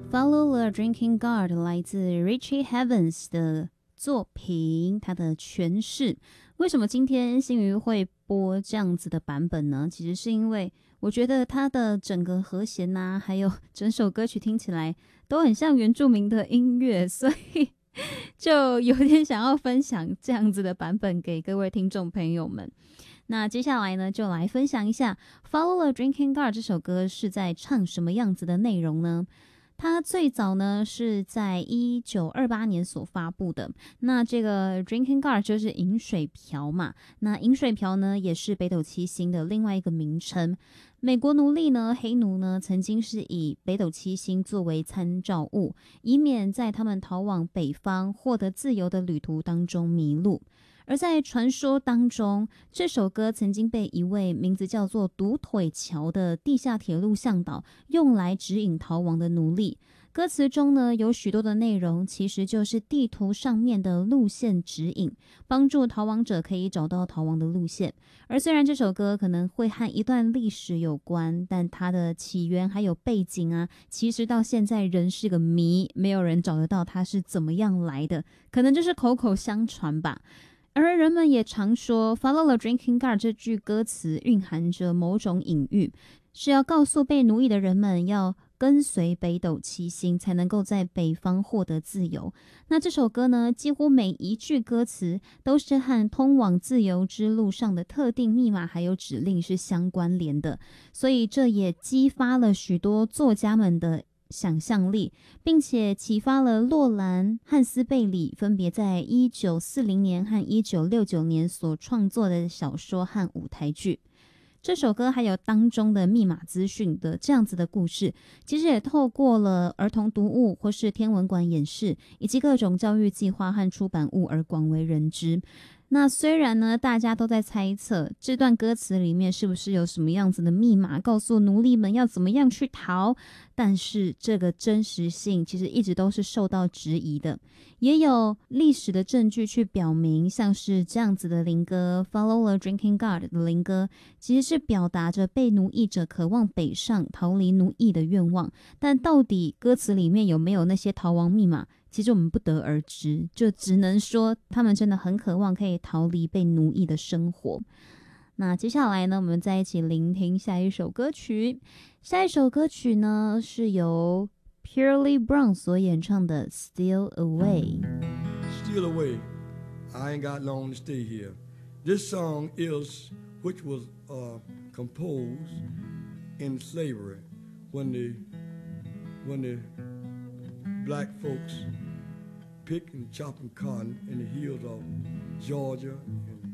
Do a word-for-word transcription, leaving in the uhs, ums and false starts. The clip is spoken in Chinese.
Follow the Drinking God 来自 Richie Havens 的作品，他的诠释。为什么今天新宇会播这样子的版本呢？其实是因为我觉得他的整个和弦啊，还有整首歌曲听起来都很像原住民的音乐，所以就有点想要分享这样子的版本给各位听众朋友们。那接下来呢，就来分享一下 Follow the Drinking God 这首歌是在唱什么样子的内容呢？它最早呢是在一九二八年所发布的。那这个 Drinking God 就是饮水瓢嘛，那饮水瓢呢也是北斗七星的另外一个名称。美国奴隶呢，黑奴呢，曾经是以北斗七星作为参照物，以免在他们逃往北方获得自由的旅途当中迷路。而在传说当中，这首歌曾经被一位名字叫做独腿桥的地下铁路向导用来指引逃亡的奴隶。歌词中呢，有许多的内容其实就是地图上面的路线指引，帮助逃亡者可以找到逃亡的路线。而虽然这首歌可能会和一段历史有关，但它的起源还有背景啊，其实到现在仍是个谜，没有人找得到它是怎么样来的，可能就是口口相传吧。而人们也常说 Follow the Drinking God 这句歌词蕴含着某种隐喻，是要告诉被奴役的人们要跟随北斗七星才能够在北方获得自由。那这首歌呢，几乎每一句歌词都是和通往自由之路上的特定密码还有指令是相关联的，所以这也激发了许多作家们的想象力，并且启发了洛兰、汉斯贝里分别在一九四零年和一九六九年所创作的小说和舞台剧。这首歌还有当中的密码资讯的这样子的故事，其实也透过了儿童读物或是天文馆演示，以及各种教育计划和出版物而广为人知。那虽然呢，大家都在猜测这段歌词里面是不是有什么样子的密码，告诉奴隶们要怎么样去逃，但是这个真实性其实一直都是受到质疑的。也有历史的证据去表明，像是这样子的灵歌 Follow the Drinking God 的灵歌，其实是表达着被奴役者渴望北上逃离奴役的愿望，但到底歌词里面有没有那些逃亡密码，其实我们不得而知，就只能说他们真的很渴望可以逃离被奴役的生活。那接下来呢，我们再一起聆听下一首歌曲。下一首歌曲呢，是由 Purely Brown 所演唱的 Steal Away。 Steal away, I ain't got long to stay here. This song is, which was uh, composed in slavery when the, when the black folks pick and chopping cotton in the hills of Georgia and